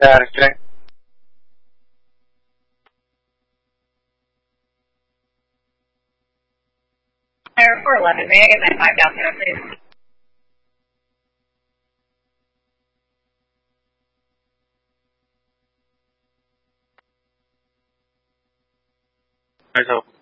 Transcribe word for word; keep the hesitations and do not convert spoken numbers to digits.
Got it, Jay. Air four eleven, may I get my five down there, please? Eyes open.